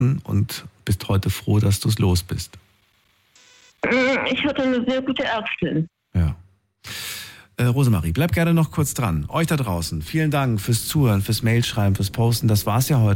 und bist heute froh, dass du es los bist. Ich hatte eine sehr gute Ärztin. Ja. Rosemarie, bleib gerne noch kurz dran. Euch da draußen, vielen Dank fürs Zuhören, fürs Mailschreiben, fürs Posten. Das war's ja heute.